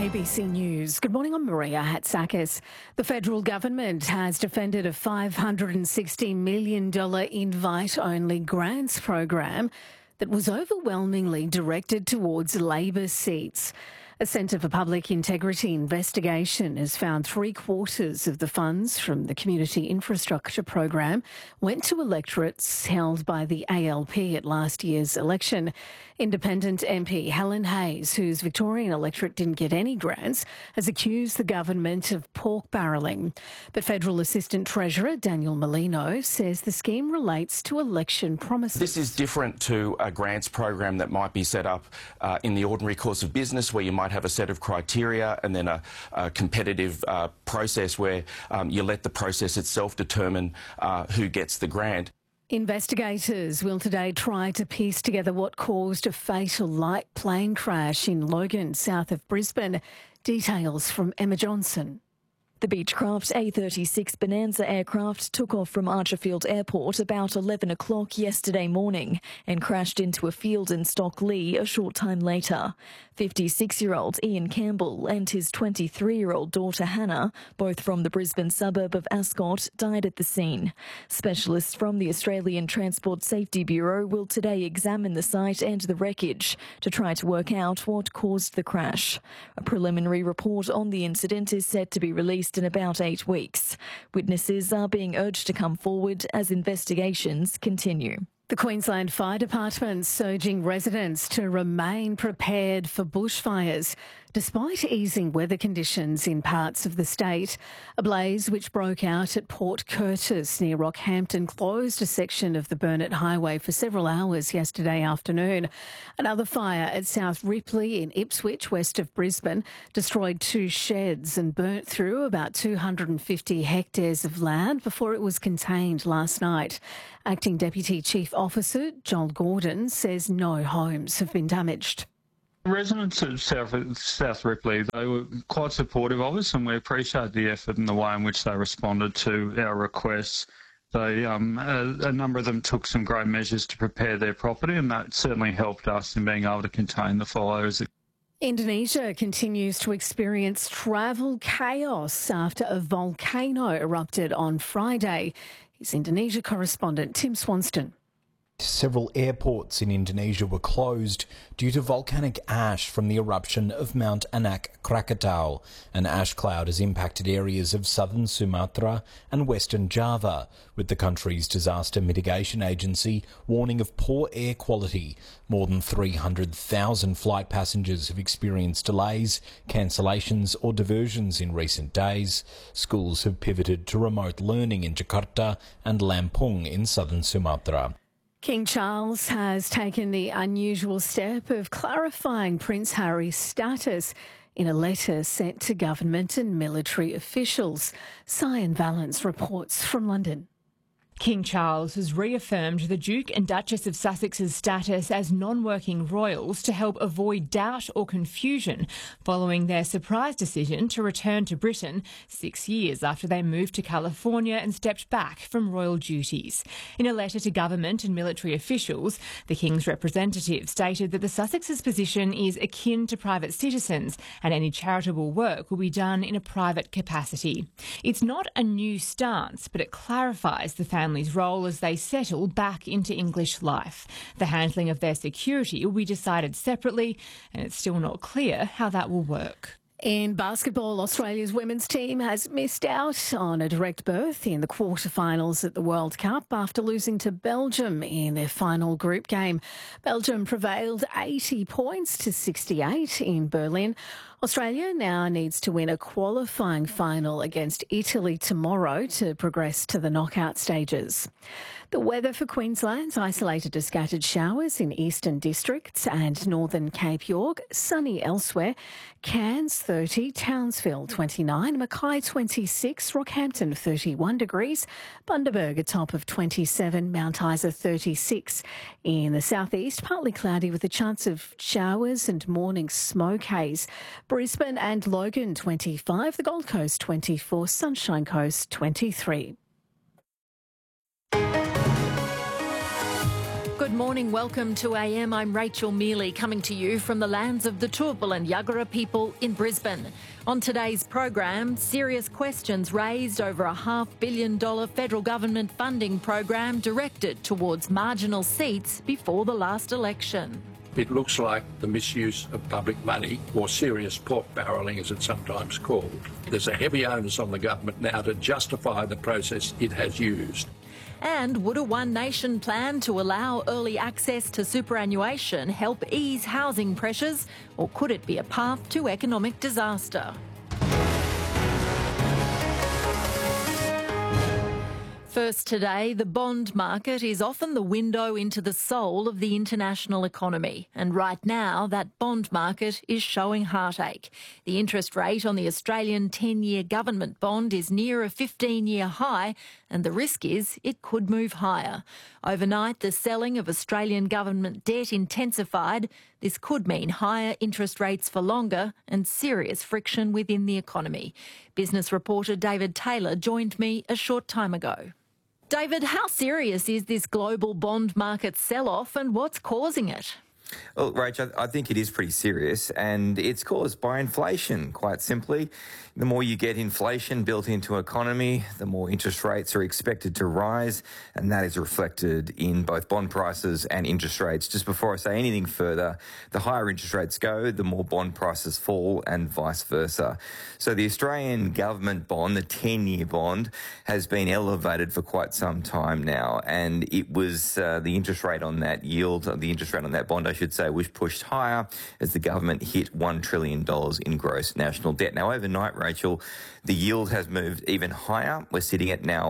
ABC News. Good morning, I'm Maria Hatzakis. The federal government has defended a $560 million invite-only grants program that was overwhelmingly directed towards Labor seats. A Centre for Public Integrity investigation has found 3/4 of the funds from the Community Infrastructure Program went to electorates held by the ALP at last year's election. Independent MP Helen Hayes, whose Victorian electorate didn't get any grants, has accused the government of pork barrelling. But Federal Assistant Treasurer Daniel Molino says the scheme relates to election promises. This is different to a grants program that might be set up in the ordinary course of business, where you might have a set of criteria and then a competitive process where you let the process itself determine who gets the grant. Investigators will today try to piece together what caused a fatal light plane crash in Logan, south of Brisbane. Details from Emma Johnson. The Beechcraft A36 Bonanza aircraft took off from Archerfield Airport about 11 o'clock yesterday morning and crashed into a field in Stockley a short time later. 56-year-old Ian Campbell and his 23-year-old daughter Hannah, both from the Brisbane suburb of Ascot, died at the scene. Specialists from the Australian Transport Safety Bureau will today examine the site and the wreckage to try to work out what caused the crash. A preliminary report on the incident is set to be released in about 8 weeks. Witnesses are being urged to come forward as investigations continue. The Queensland Fire Department's urging residents to remain prepared for bushfires. Despite easing weather conditions in parts of the state, a blaze which broke out at Port Curtis near Rockhampton closed a section of the Burnett Highway for several hours yesterday afternoon. Another fire at South Ripley in Ipswich, west of Brisbane, destroyed 2 sheds and burnt through about 250 hectares of land before it was contained last night. Acting Deputy Chief Officer Joel Gordon says no homes have been damaged. Residents of South Ripley, they were quite supportive of us, and we appreciate the effort and the way in which they responded to our requests. They, a number of them took some great measures to prepare their property, and that certainly helped us in being able to contain the fires. Indonesia continues to experience travel chaos after a volcano erupted on Friday. His Indonesia correspondent Tim Swanston. Several airports in Indonesia were closed due to volcanic ash from the eruption of Mount Anak Krakatau. An ash cloud has impacted areas of southern Sumatra and western Java, with the country's disaster mitigation agency warning of poor air quality. More than 300,000 flight passengers have experienced delays, cancellations or diversions in recent days. Schools have pivoted to remote learning in Jakarta and Lampung in southern Sumatra. King Charles has taken the unusual step of clarifying Prince Harry's status in a letter sent to government and military officials. Cyan Valence reports from London. King Charles has reaffirmed the Duke and Duchess of Sussex's status as non-working royals to help avoid doubt or confusion following their surprise decision to return to Britain 6 years after they moved to California and stepped back from royal duties. In a letter to government and military officials, the King's representative stated that the Sussex's position is akin to private citizens and any charitable work will be done in a private capacity. It's not a new stance, but it clarifies the family's role as they settle back into English life. The handling of their security will be decided separately, and it's still not clear how that will work. In basketball, Australia's women's team has missed out on a direct berth in the quarterfinals at the World Cup after losing to Belgium in their final group game. Belgium prevailed 80 points to 68 in Berlin. Australia now needs to win a qualifying final against Italy tomorrow to progress to the knockout stages. The weather for Queensland's isolated to scattered showers in eastern districts and northern Cape York, sunny elsewhere. Cairns 30, Townsville 29, Mackay 26, Rockhampton 31 degrees, Bundaberg a top of 27, Mount Isa 36. In the southeast, partly cloudy with a chance of showers and morning smoke haze. Brisbane and Logan 25, the Gold Coast 24, Sunshine Coast 23. Good morning, welcome to AM. I'm Rachel Mealy, coming to you from the lands of the Turrbal and Yagara people in Brisbane. On today's program, serious questions raised over a $500 million federal government funding program directed towards marginal seats before the last election. It looks like the misuse of public money, or serious pork barrelling as it's sometimes called. There's a heavy onus on the government now to justify the process it has used. And would a One Nation plan to allow early access to superannuation help ease housing pressures, or could it be a path to economic disaster? First today, the bond market is often the window into the soul of the international economy. And right now, that bond market is showing heartache. The interest rate on the Australian 10-year government bond is near a 15-year high, and the risk is it could move higher. Overnight, the selling of Australian government debt intensified. This could mean higher interest rates for longer and serious friction within the economy. Business reporter David Taylor joined me a short time ago. David, how serious is this global bond market sell-off and what's causing it? Well, Rach, I think it is pretty serious, and it's caused by inflation, quite simply. The more you get inflation built into an economy, the more interest rates are expected to rise, and that is reflected in both bond prices and interest rates. Just before I say anything further, the higher interest rates go, the more bond prices fall, and vice versa. So the Australian government bond, the 10-year bond, has been elevated for quite some time now, and it was the interest rate on that yield, the interest rate on that bond, I should say, was pushed higher as the government hit $1 trillion in gross national debt. Now, overnight, Rachel, the yield has moved even higher. We're sitting at now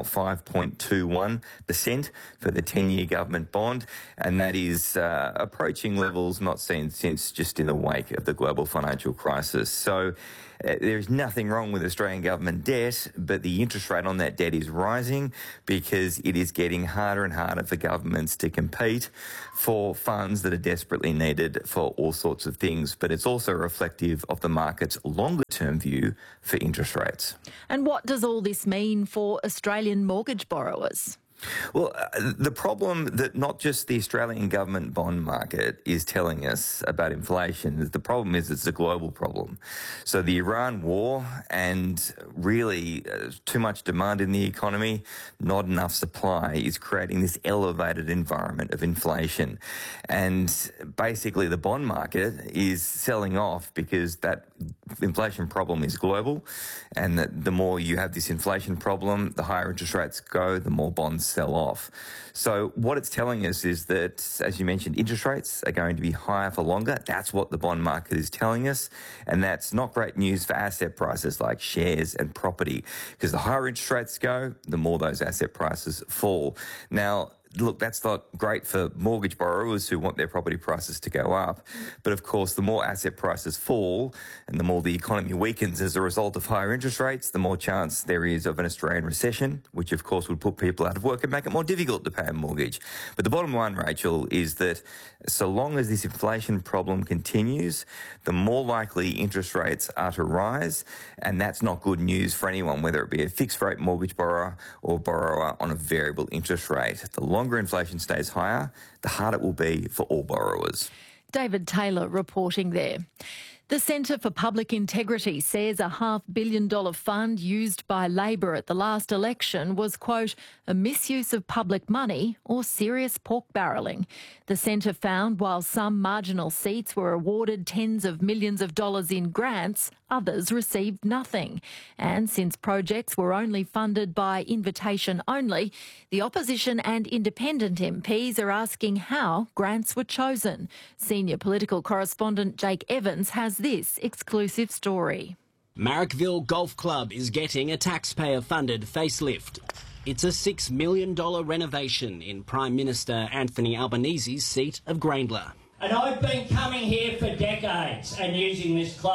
5.21% for the 10-year government bond, and that is approaching levels not seen since just in the wake of the global financial crisis. So there's nothing wrong with Australian government debt, but the interest rate on that debt is rising because it is getting harder and harder for governments to compete for funds that are desperately needed for all sorts of things. But it's also reflective of the market's longer-term view for interest rates. And what does all this mean for Australian mortgage borrowers? Well, the problem that not just the Australian government bond market is telling us about inflation, the problem is it's a global problem. So the Iran war and really too much demand in the economy, not enough supply, is creating this elevated environment of inflation. And basically the bond market is selling off because that inflation problem is global, and that the more you have this inflation problem, the higher interest rates go, the more bonds sell off. So what it's telling us is that, as you mentioned, interest rates are going to be higher for longer. That's what the bond market is telling us, and that's not great news for asset prices like shares and property, because the higher interest rates go, the more those asset prices fall. Now, look, that's not great for mortgage borrowers who want their property prices to go up. But of course, the more asset prices fall and the more the economy weakens as a result of higher interest rates, the more chance there is of an Australian recession, which of course would put people out of work and make it more difficult to pay a mortgage. But the bottom line, Rachel, is that so long as this inflation problem continues, the more likely interest rates are to rise. And that's not good news for anyone, whether it be a fixed rate mortgage borrower or borrower on a variable interest rate. The longer inflation stays higher, the harder it will be for all borrowers. David Taylor reporting there. The Centre for Public Integrity says a $500 million fund used by Labor at the last election was, quote, a misuse of public money or serious pork barrelling. The centre found while some marginal seats were awarded tens of millions of dollars in grants, others received nothing. And since projects were only funded by invitation only, the opposition and independent MPs are asking how grants were chosen. Senior political correspondent Jake Evans has this exclusive story. Marrickville Golf Club is getting a taxpayer-funded facelift. It's a $6 million renovation in Prime Minister Anthony Albanese's seat of Grayndler. And I've been coming here for decades and using this club.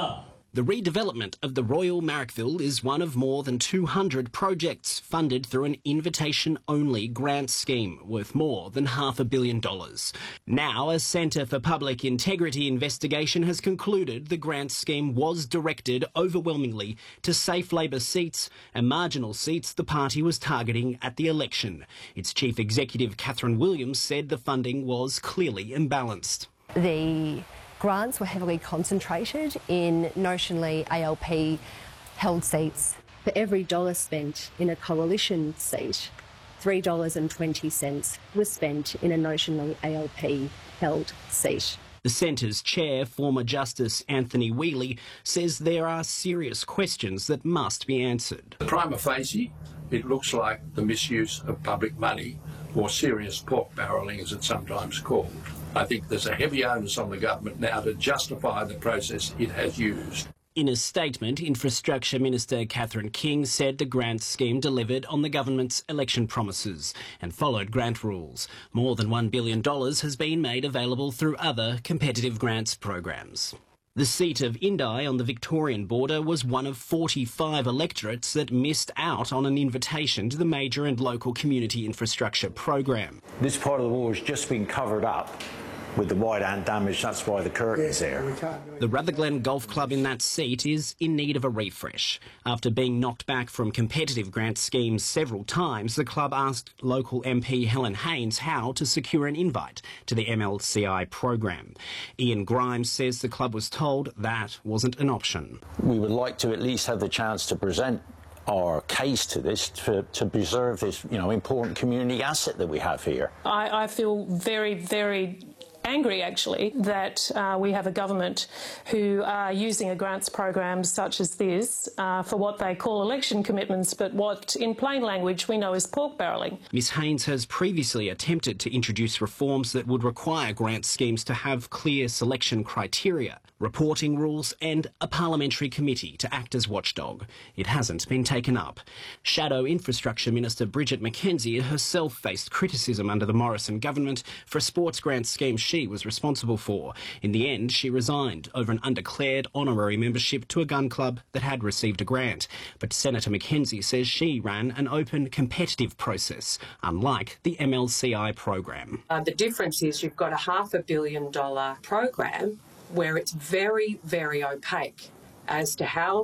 The redevelopment of the Royal Marrickville is one of more than 200 projects funded through an invitation-only grant scheme worth more than $500 million. Now, a Centre for Public Integrity investigation has concluded the grant scheme was directed overwhelmingly to safe Labor seats and marginal seats the party was targeting at the election. Its chief executive, Catherine Williams, said the funding was clearly imbalanced. The grants were heavily concentrated in notionally ALP-held seats. For every dollar spent in a coalition seat, $3.20 was spent in a notionally ALP-held seat. The Centre's chair, former Justice Anthony Whealy, says there are serious questions that must be answered. Prima facie, it looks like the misuse of public money, or serious pork barrelling as it's sometimes called. I think there's a heavy onus on the government now to justify the process it has used. In a statement, Infrastructure Minister Catherine King said the grant scheme delivered on the government's election promises and followed grant rules. More than $1 billion has been made available through other competitive grants programs. The seat of Indi on the Victorian border was one of 45 electorates that missed out on an invitation to the major and local community infrastructure program. This part of the war has just been covered up with the white ant damage. That's why the curtain's there. The Rutherglen Golf Club in that seat is in need of a refresh. After being knocked back from competitive grant schemes several times, the club asked local MP Helen Haynes how to secure an invite to the MLCI program. Ian Grimes says the club was told that wasn't an option. We would like to at least have the chance to present our case to this, to preserve this, important community asset that we have here. I feel very, very angry, actually, that we have a government who are using a grants program such as this for what they call election commitments, but what, in plain language, we know is pork barrelling. Ms Haynes has previously attempted to introduce reforms that would require grant schemes to have clear selection criteria, reporting rules and a parliamentary committee to act as watchdog. It hasn't been taken up. Shadow Infrastructure Minister Bridget McKenzie herself faced criticism under the Morrison government for a sports grant scheme she was responsible for. In the end, she resigned over an undeclared honorary membership to a gun club that had received a grant. But Senator McKenzie says she ran an open, competitive process, unlike the MLCI program. The difference is you've got a $500 million program where it's very, very opaque as to how